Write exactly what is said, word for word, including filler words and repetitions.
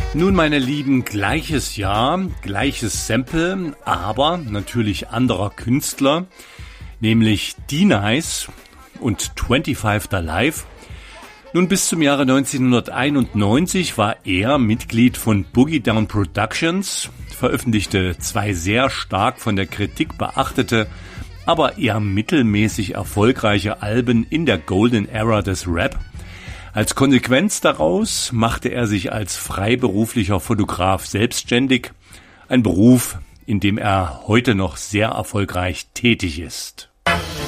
Nun, meine Lieben, gleiches Jahr, gleiches Sample, aber natürlich anderer Künstler, nämlich D-Nice und fünfundzwanzig Alive. Nun, bis zum Jahre neunzehnhunderteinundneunzig war er Mitglied von Boogie Down Productions, veröffentlichte zwei sehr stark von der Kritik beachtete, aber eher mittelmäßig erfolgreiche Alben in der Golden Era des Rap. Als Konsequenz daraus machte er sich als freiberuflicher Fotograf selbstständig, ein Beruf, in dem er heute noch sehr erfolgreich tätig ist.